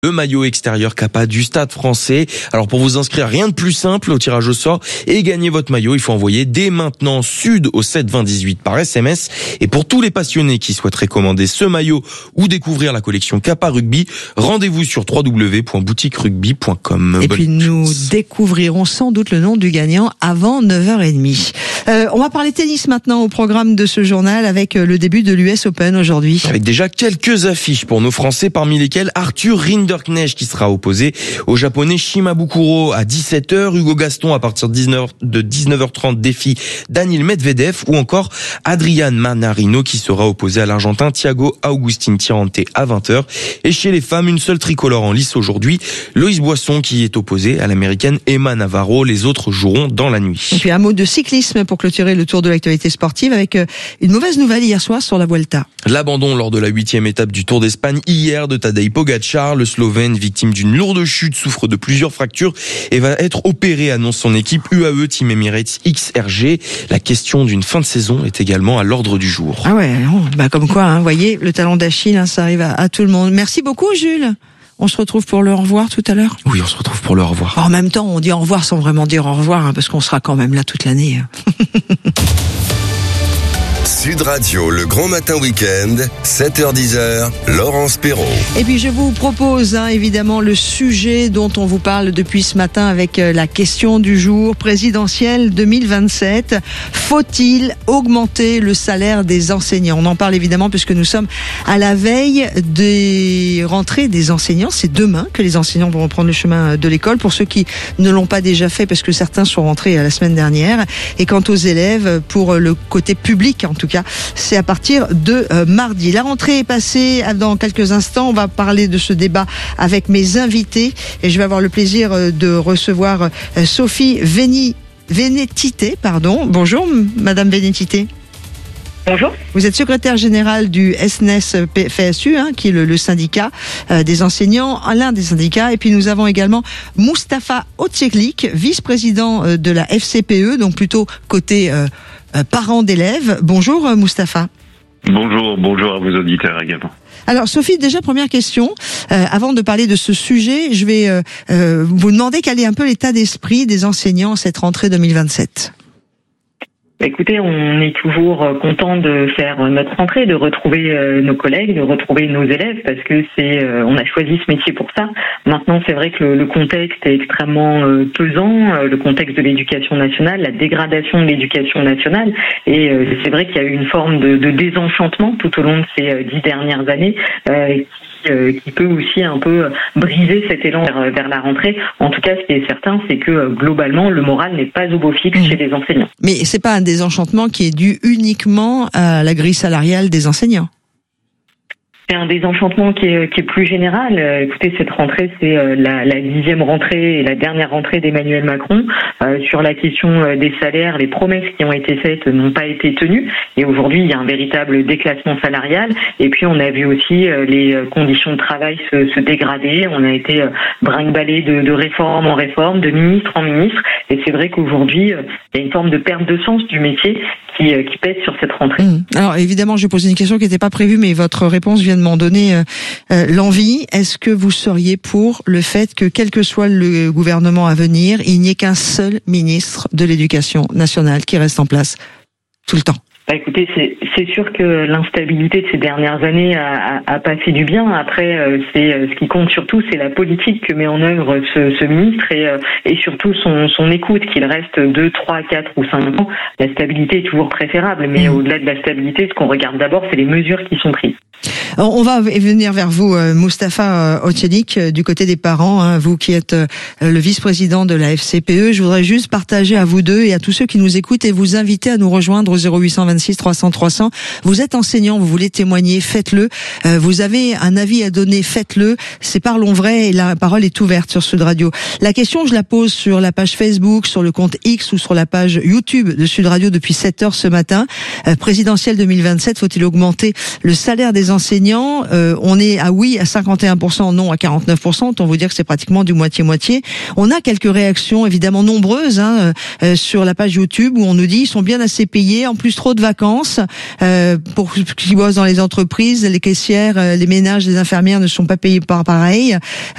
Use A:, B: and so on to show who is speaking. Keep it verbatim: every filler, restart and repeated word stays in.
A: Le maillot extérieur Kappa du Stade Français. Alors pour vous inscrire, rien de plus simple au tirage au sort et gagner votre maillot, il faut envoyer dès maintenant Sud au sept vingt dix-huit par S M S. Et pour tous les passionnés qui souhaiteraient commander ce maillot ou découvrir la collection Kappa Rugby, rendez-vous sur w w w point boutique rugby point com.
B: Et
A: Bonne
B: puis nous
A: chance.
B: découvrirons sans doute le nom du gagnant avant neuf heures trente. Euh, on va parler tennis maintenant au programme de ce journal avec le début de l'U S Open aujourd'hui.
A: Avec déjà quelques affiches pour nos Français, parmi lesquelles Arthur Rinderknecht qui sera opposé au japonais Shimabukuro à dix-sept heures, Hugo Gaston à partir de dix-neuf heures trente défie Daniil Medvedev, ou encore Adrian Manarino qui sera opposé à l'argentin Thiago Agustin Tirante à vingt heures. Et chez les femmes, une seule tricolore en lice aujourd'hui, Loïs Boisson qui est opposé à l'américaine Emma Navarro. Les autres joueront dans la nuit.
B: Et puis un mot de cyclisme pour clôturer le tour de l'actualité sportive avec une mauvaise nouvelle hier soir sur la Vuelta.
A: L'abandon lors de la huitième étape du Tour d'Espagne hier de Tadej Pogačar, le Slovène victime d'une lourde chute, souffre de plusieurs fractures et va être opéré, annonce son équipe U A E Team Emirates X R G. La question d'une fin de saison est également à l'ordre du jour.
B: Ah ouais, bah comme quoi, hein, voyez, le talent d'Achille, hein, ça arrive à, à tout le monde. Merci beaucoup Jules. On se retrouve pour le au revoir tout à l'heure.
A: Oui, on se retrouve pour le au revoir.
B: En même temps, on dit au revoir sans vraiment dire au revoir, hein, parce qu'on sera quand même là toute l'année.
C: Sud Radio, le grand matin week-end, sept heures dix, Laurence Perrault.
B: Et puis je vous propose hein, évidemment le sujet dont on vous parle depuis ce matin avec la question du jour présidentielle deux mille vingt-sept. Faut-il augmenter le salaire des enseignants ? On en parle évidemment puisque nous sommes à la veille des rentrées des enseignants. C'est demain que les enseignants vont reprendre le chemin de l'école. Pour ceux qui ne l'ont pas déjà fait, parce que certains sont rentrés la semaine dernière. Et quant aux élèves, pour le côté public en tout cas, c'est à partir de euh, mardi. La rentrée est passée. Dans quelques instants, on va parler de ce débat avec mes invités. Et je vais avoir le plaisir euh, de recevoir euh, Sophie Véni, Vénétité. Pardon. Bonjour, Madame Vénétité.
D: Bonjour.
B: Vous êtes secrétaire générale du S N E S F S U, hein, qui est le, le syndicat euh, des enseignants, l'un des syndicats. Et puis nous avons également Moustapha Otsieklik, vice-président euh, de la F C P E, donc plutôt côté euh, euh, parents d'élèves. Bonjour euh, Moustapha.
E: Bonjour, bonjour à vos auditeurs également.
B: Alors Sophie, déjà première question, euh, avant de parler de ce sujet, je vais euh, euh, vous demander quel est un peu l'état d'esprit des enseignants cette rentrée deux mille vingt-sept.
D: Écoutez, on est toujours content de faire notre rentrée, de retrouver nos collègues, de retrouver nos élèves, parce que c'est, on a choisi ce métier pour ça. Maintenant, c'est vrai que le contexte est extrêmement pesant, le contexte de l'éducation nationale, la dégradation de l'éducation nationale, et c'est vrai qu'il y a eu une forme de, de désenchantement tout au long de ces dix dernières années, euh, qui, qui peut aussi un peu briser cet élan vers, vers la rentrée. En tout cas, ce qui est certain, c'est que globalement, le moral n'est pas au beau fixe mmh. chez les enseignants.
B: Mais c'est pas un désenchantement qui est dû uniquement à la grille salariale des enseignants.
D: C'est un désenchantement qui est, qui est plus général. Euh, écoutez, cette rentrée, c'est euh, la, la dixième rentrée et la dernière rentrée d'Emmanuel Macron. Euh, sur la question euh, des salaires, les promesses qui ont été faites n'ont pas été tenues. Et aujourd'hui, il y a un véritable déclassement salarial. Et puis, on a vu aussi euh, les conditions de travail se, se dégrader. On a été euh, brinque-ballé de, de réforme en réforme, de ministre en ministre. Et c'est vrai qu'aujourd'hui, euh, il y a une forme de perte de sens du métier qui, euh, qui pèse sur cette rentrée.
B: Mmh. Alors, évidemment, je vais poser une question qui n'était pas prévue, mais votre réponse vient de m'en donner euh, euh, l'envie. Est-ce que vous seriez pour le fait que, quel que soit le gouvernement à venir, il n'y ait qu'un seul ministre de l'Éducation nationale qui reste en place tout le temps ?
D: Bah écoutez, c'est, c'est sûr que l'instabilité de ces dernières années a, a, a pas fait du bien. Après, euh, c'est euh, ce qui compte surtout, c'est la politique que met en œuvre ce, ce ministre et, euh, et surtout son, son écoute, qu'il reste deux, trois, quatre ou cinq ans. La stabilité est toujours préférable, mais mmh. au-delà de la stabilité, ce qu'on regarde d'abord, c'est les mesures qui sont prises.
B: On va venir vers vous, Moustapha Otsieklik, du côté des parents, hein, vous qui êtes le vice-président de la F C P E. Je voudrais juste partager à vous deux et à tous ceux qui nous écoutent et vous inviter à nous rejoindre au zéro huit cent vingt-six trois cents trois cents. Vous êtes enseignant, vous voulez témoigner, faites-le. Euh, vous avez un avis à donner, faites-le. C'est Parlons Vrai et la parole est ouverte sur Sud Radio. La question, je la pose sur la page Facebook, sur le compte X ou sur la page YouTube de Sud Radio depuis sept heures ce matin. Euh, présidentielle deux mille vingt-sept, faut-il augmenter le salaire des enseignants? euh, On est à oui à cinquante et un pour cent, non à quarante-neuf pour cent. On vous dire que c'est pratiquement du moitié-moitié. On a quelques réactions évidemment nombreuses hein, euh, sur la page YouTube où on nous dit ils sont bien assez payés, en plus trop de vacances euh, pour ceux qui bossent dans les entreprises, les caissières, euh, les ménages, les infirmières ne sont pas payés par pareil.